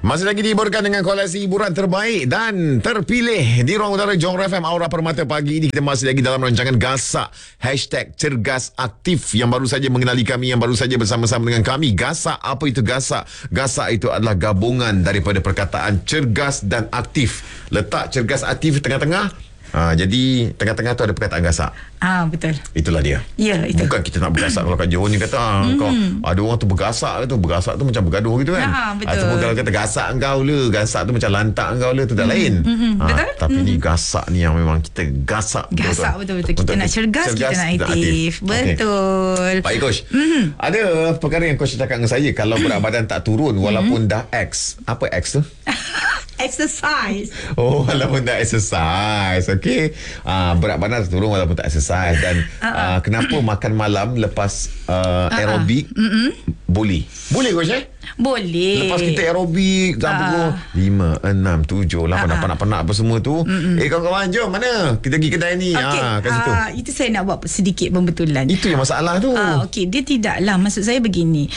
Masih lagi dihiburkan dengan koleksi hiburan terbaik dan terpilih di ruang udara Johor FM Aura Permata. Pagi ini kita masih lagi dalam rancangan Gasak #Cergas Aktif yang baru saja mengenali kami, yang baru saja bersama-sama dengan kami. Gasak, apa itu Gasak? Gasak itu adalah gabungan daripada perkataan cergas dan aktif. Letak cergas aktif tengah-tengah. Jadi tengah-tengah tu ada perkataan gasak. Betul. Itulah dia. Ya, itu. Bukan kita nak bergasak. Kalau kat Johor ni kata kau ada orang tu bergasak tu. Bergasak tu macam bergaduh gitu kan. Betul. Ataupun kalau kata gasak engkau le, gasak tu macam lantak engkau le, tu dah lain. Betul. Tapi ni gasak ni yang memang kita gasak. Gasak betul-betul. Kita nak cergas, kita nak aktif. Betul. Okay. Baik Coach. Ada perkara yang Coach cakap dengan saya, kalau berat badan tak turun walaupun dah X. Apa X tu? Exercise. Oh, walaupun tak exercise. Okey. Berat badan turun walaupun tak exercise. Dan kenapa makan malam lepas aerobik boleh? Boleh Coach Boleh. Lepas kita aerobik pukul 5, 6, 7, 8 nak apa semua tu. Kawan-kawan jom mana? Kita pergi kedai ni. Kat situ. Itu saya nak buat sedikit pembetulan. Itu yang masalah tu. Okey, dia tidaklah. Maksud saya begini.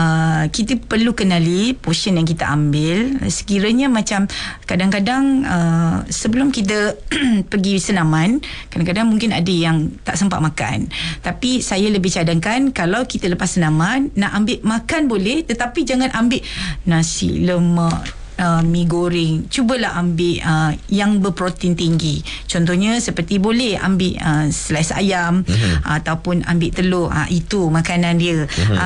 Kita perlu kenali portion yang kita ambil. Sekiranya macam kadang-kadang sebelum kita pergi senaman, kadang-kadang mungkin ada yang tak sempat makan. Tapi saya lebih cadangkan kalau kita lepas senaman nak ambil makan boleh, tetapi jangan ambil nasi lemak, mi goreng. Cubalah ambil yang berprotein tinggi. Contohnya seperti boleh ambil slice ayam ataupun ambil telur. Itu makanan dia.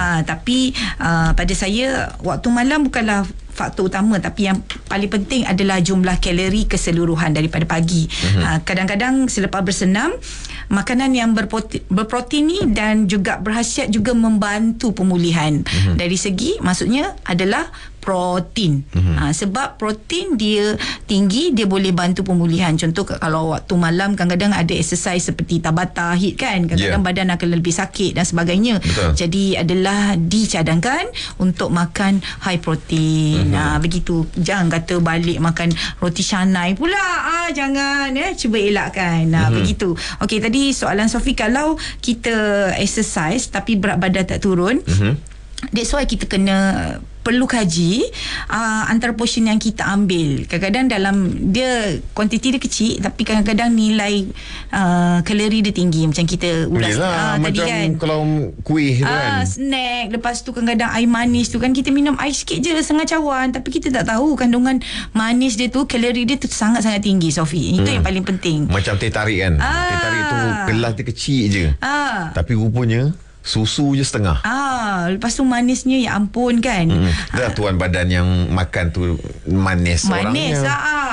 Tapi pada saya waktu malam bukanlah faktor utama, tapi yang paling penting adalah jumlah kalori keseluruhan daripada pagi. Kadang-kadang selepas bersenam, makanan yang berprotein ni dan juga berkhasiat juga membantu pemulihan. Dari segi maksudnya adalah protein. Sebab protein dia tinggi, dia boleh bantu pemulihan. Contoh kalau waktu malam kadang-kadang ada exercise seperti tabata, HIIT kan, kadang-kadang badan akan lebih sakit dan sebagainya. Betul. Jadi adalah dicadangkan untuk makan high protein. Begitu. Jangan kata balik makan roti canai pula. Jangan. Cuba elakkan. Begitu. Okey, tadi soalan Sofi, kalau kita exercise tapi berat badan tak turun, that's why kita kena perlu kaji antara portion yang kita ambil. Kadang-kadang dalam dia kuantiti dia kecil, tapi kadang-kadang nilai kalori dia tinggi. Macam kita ulas tadi macam kan, kalau kuih tu kan, snack. Lepas tu kadang-kadang air manis tu kan, kita minum air sikit je, setengah cawan, tapi kita tak tahu kandungan manis dia tu, kalori dia tu sangat-sangat tinggi, Sofi. Itu yang paling penting. Macam teh tarik kan. Teh tarik tu gelas dia kecil je, tapi rupanya susu je setengah. Lepas tu manisnya, ya ampun kan. Dah tuan badan yang makan tu manis orangnya.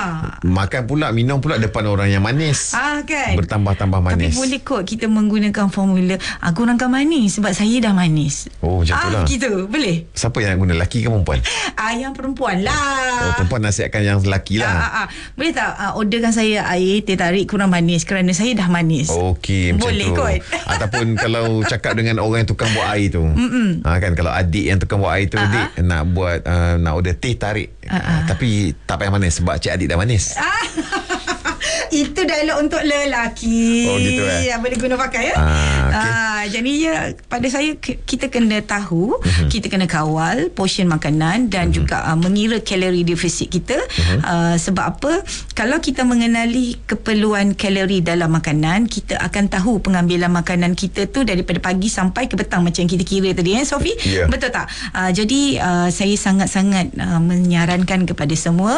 Makan pula, minum pula depan orang yang manis. Kan. Bertambah-tambah manis. Tapi boleh kot kita menggunakan formula kurangkan manis sebab saya dah manis. Oh, macam tu lah. Gitu, boleh. Siapa yang nak guna, lelaki ke perempuan? Yang perempuan lah. Perempuan nasihatkan yang lelaki lah. Boleh tak orderkan saya air teh tarik kurang manis kerana saya dah manis. Okey, macam boleh tu. Kot. Ataupun kalau cakap dengan orang yang tukang buat air tu, kan, kalau adik yang tukang buat air tu, dik nak buat nak order teh tarik, tapi tak payah manis sebab cik adik dah manis. Itu dialog untuk lelaki. Gitu boleh guna pakai okay. Jadi pada saya kita kena tahu, kita kena kawal portion makanan dan juga mengira kalori defisit kita. Sebab apa? Kalau kita mengenali keperluan kalori dalam makanan, kita akan tahu pengambilan makanan kita tu daripada pagi sampai ke petang, macam yang kita kira tadi, Sofi? Betul tak? Jadi saya sangat-sangat menyarankan kepada semua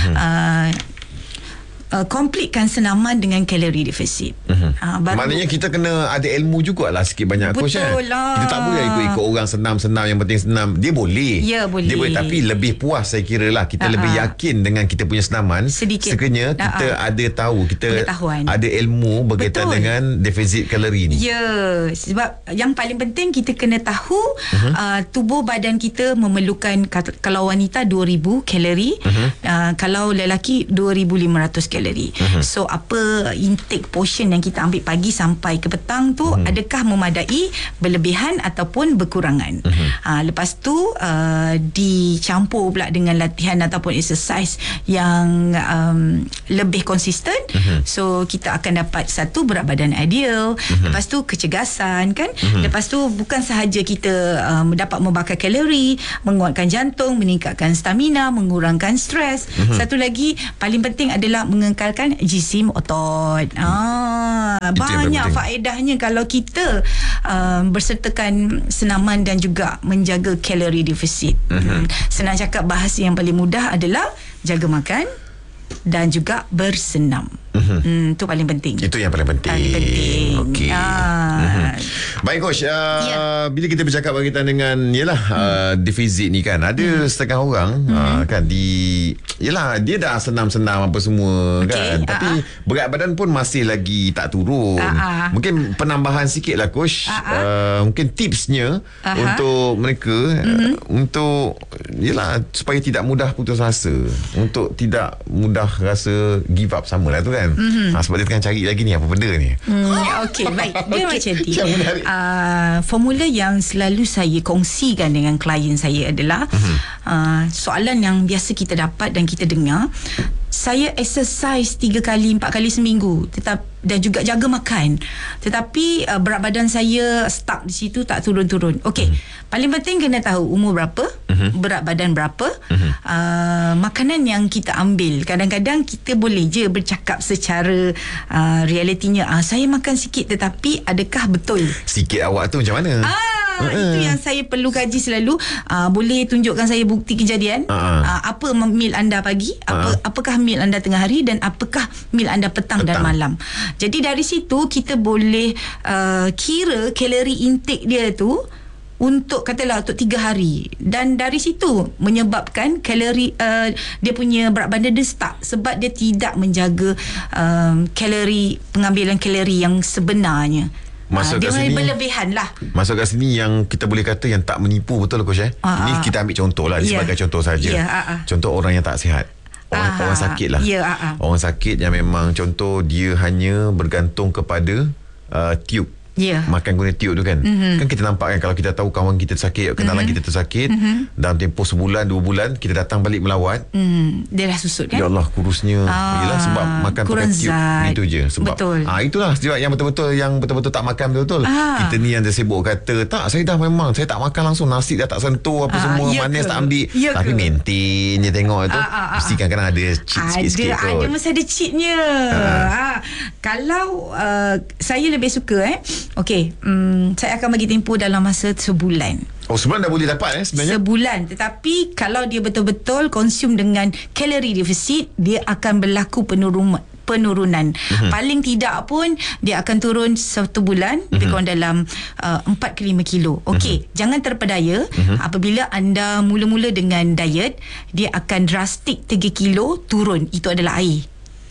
completekan senaman dengan kalori defisit. Maknanya kita kena ada ilmu jugalah sikit banyak. Betul lah. Kita tak boleh ikut-ikut orang senam-senam, yang penting senam. Dia boleh. Ya, boleh. Dia boleh, tapi lebih puas saya kira lah. Kita lebih yakin dengan kita punya senaman. Sedikit. Sekiranya kita ada tahu, kita ada ilmu berkaitan dengan defisit kalori ni. Ya, sebab yang paling penting kita kena tahu tubuh badan kita memerlukan, kalau wanita 2,000 kalori, kalau lelaki 2,500 kalori. kalori. So apa intake portion yang kita ambil pagi sampai ke petang tu adakah memadai, berlebihan ataupun berkurangan. Lepas tu dicampur pula dengan latihan ataupun exercise yang lebih konsisten. So kita akan dapat satu berat badan ideal, lepas tu kecergasan kan, lepas tu bukan sahaja kita dapat membakar kalori, menguatkan jantung, meningkatkan stamina, mengurangkan stres. Satu lagi paling penting adalah mengekalkan jisim otot. Banyak faedahnya kalau kita bersertakan senaman dan juga menjaga kalori defisit. Senang cakap, bahasa yang paling mudah adalah jaga makan dan juga bersenam. Itu paling penting. Itu yang paling penting. Okey. Baik coach, bila kita bercakap berkaitan dengan defisit ni kan, ada setengah orang kan dia dah senam-senam apa semua kan, tapi berat badan pun masih lagi tak turun. Mungkin penambahan sikit lah coach, mungkin tipsnya untuk mereka untuk supaya tidak mudah putus asa, untuk tidak mudah rasa give up, sama lah tu kan. Sebab dia tengah cari lagi ni apa benda ni. Okey, baik. Dia macam ni. Formula yang selalu saya kongsikan dengan klien saya adalah soalan yang biasa kita dapat dan kita dengar. Saya exercise 3 kali 4 kali seminggu, dan juga jaga makan, tetapi berat badan saya stuck di situ, tak turun-turun. Okey, paling penting kena tahu umur berapa, berat badan berapa, makanan yang kita ambil. Kadang-kadang kita boleh je bercakap secara realitinya, saya makan sikit, tetapi adakah betul? Sikit awak tu macam mana? Itu yang saya perlu kaji selalu. Boleh tunjukkan saya bukti kejadian? Apa meal anda pagi, apakah meal anda tengah hari, dan apakah meal anda petang dan malam. Jadi dari situ kita boleh kira kalori intake dia tu untuk katalah untuk 3 hari, dan dari situ menyebabkan kalori dia punya berat badan dia stuck sebab dia tidak menjaga kalori, pengambilan kalori yang sebenarnya. Masuk dia kat sini berlebihan lah. Masuk kat sini yang kita boleh kata yang tak menipu, betul coach Ini kita ambil contoh lah, sebagai contoh saja. Contoh orang yang tak sihat, orang sakit lah. Orang sakit yang memang contoh dia hanya bergantung kepada tube. Makan guna tube tu kan. Kan kita nampak kan, kalau kita tahu kawan kita tersakit, kenalan kita tersakit, dalam tempoh sebulan 2 bulan kita datang balik melawat, dia dah susut kan. Ya Allah, kurusnya. Yelah, sebab makan pakai tube. Itu je sebab. Itulah sebab yang betul-betul tak makan betul-betul. Kita ni yang dah sibuk kata, tak, saya dah memang saya tak makan langsung, nasi dah tak sentuh apa semua, manis tak ambil, tapi maintain je tengok tu. Mesti kadang-kadang ada cheat sikit-sikit kot. Ada mesti ada cheatnya. Kalau saya lebih suka okey, saya akan bagi tempoh dalam masa sebulan. Sebulan dah boleh dapat sebenarnya? Sebulan. Tetapi kalau dia betul-betul consume dengan kalori defisit, dia akan berlaku penurunan. Paling tidak pun dia akan turun 1 bulan lebih kurang dalam 4 ke 5 kilo. Okey, jangan terpedaya. Apabila anda mula-mula dengan diet, dia akan drastik 3 kilo turun. Itu adalah air.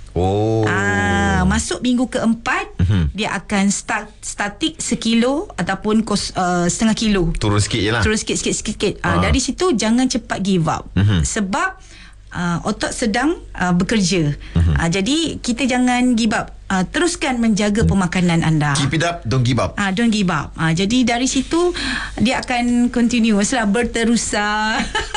Masuk minggu keempat, dia akan statik 1 kilo ataupun setengah kilo. Turun sikit je lah. Turun sikit. Dari situ jangan cepat give up. Sebab otot sedang bekerja. Jadi kita jangan give up. Teruskan menjaga pemakanan anda. Keep it up, don't give up. Don't give up. Jadi dari situ dia akan continuous lah, berterusan.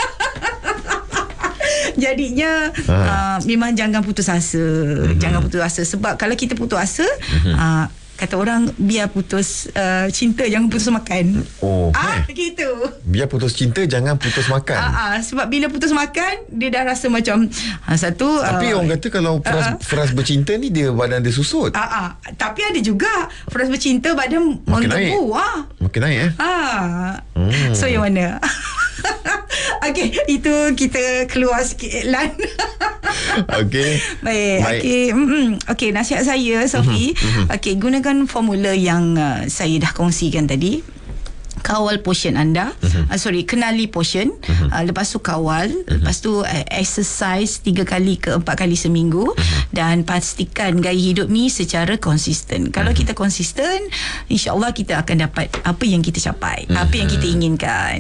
Jadinya memang jangan putus asa. Jangan putus asa. Sebab kalau kita putus asa, kata orang, biar putus cinta jangan putus makan. Begitu. Biar putus cinta jangan putus makan. Sebab bila putus makan, dia dah rasa macam satu. Tapi orang kata kalau frust bercinta ni, dia badan dia susut. Tapi ada juga frust bercinta badan menggebu. Makin naik So yang mana? Okey, itu kita keluar sikit iklan. Okey. Baik. Okey, nasihat saya, Sophie. Okey, gunakan formula yang saya dah kongsikan tadi. Kawal portion anda. Kenali portion. Lepas tu kawal, lepas tu exercise 3 kali ke 4 kali seminggu, dan pastikan gaya hidup ni secara konsisten. Kalau kita konsisten, InsyaAllah kita akan dapat apa yang kita capai, apa yang kita inginkan.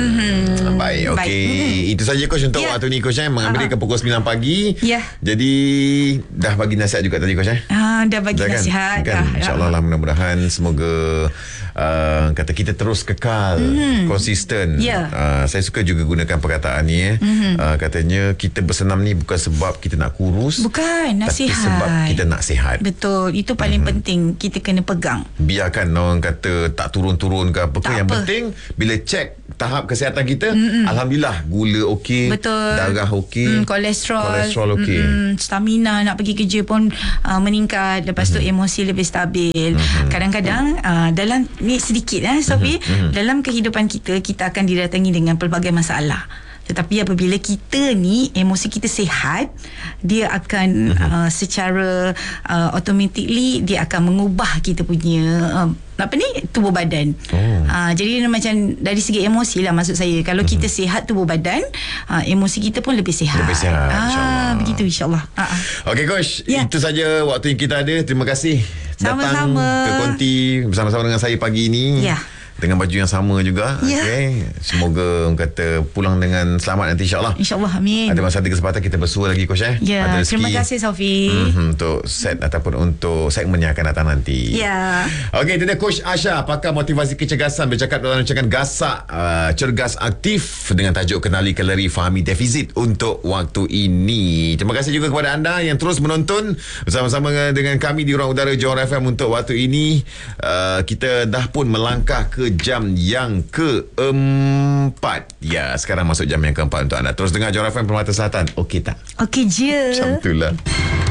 Baik, okey. Itu saja Coach untuk waktu ni Coach, mengambil ke pukul 9 pagi. Jadi dah bagi nasihat juga tadi Coach dah bagi nasihat kan? InsyaAllah lah, mudah-mudahan semoga kata kita terus kekal konsisten. Saya suka juga gunakan perkataan ni katanya kita bersenam ni bukan sebab kita nak kurus, bukan, nasihat, tapi sebab kita nak sihat. Betul, itu paling penting, kita kena pegang. Biarkan orang kata tak turun-turun ke apa ke, yang penting bila cek tahap kesihatan kita, alhamdulillah, gula okey, darah okey, kolesterol okey, stamina nak pergi kerja pun meningkat, lepas tu emosi lebih stabil. Kadang-kadang dalam ni sedikit Sofi, dalam kehidupan kita akan didatangi dengan pelbagai masalah. Tetapi apabila kita ni emosi kita sihat, dia akan secara automatically dia akan mengubah kita punya tubuh badan. Jadi macam dari segi emosi lah, maksud saya, kalau kita sihat tubuh badan, emosi kita pun lebih sihat. InsyaAllah. Begitu insyaAllah. Okey Coach, itu saja waktu yang kita ada. Terima kasih datang ke Konti bersama-sama dengan saya pagi ini. Dengan baju yang sama juga. Okay. Semoga orang kata pulang dengan selamat nanti insyaAllah. InsyaAllah, amin. Ada masa, ada kesempatan kita bersua lagi Coach ada rezeki. Terima kasih Sofi untuk set ataupun untuk segmen yang akan datang nanti. Okey, itu dia Coach Asha, pakar motivasi kecergasan, bercakap dalam rancangan Gasak Cergas Aktif dengan tajuk Kenali Kalori Fahami Defisit untuk waktu ini. Terima kasih juga kepada anda yang terus menonton bersama-sama dengan kami di Ruang Udara Johor FM untuk waktu ini. Kita dah pun melangkah ke jam yang keempat. Sekarang masuk jam yang keempat untuk anda. Terus dengar Johor FM Permata Selatan. Okey tak? Okey je. Macam itulah.